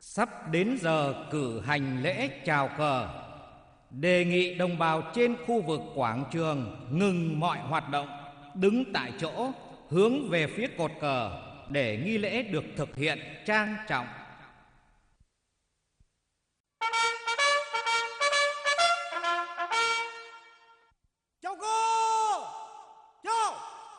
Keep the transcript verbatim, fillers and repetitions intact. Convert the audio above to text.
Sắp đến giờ cử hành lễ chào cờ. Đề nghị đồng bào trên khu vực quảng trường ngừng mọi hoạt động, đứng tại chỗ hướng về phía cột cờ để nghi lễ được thực hiện trang trọng.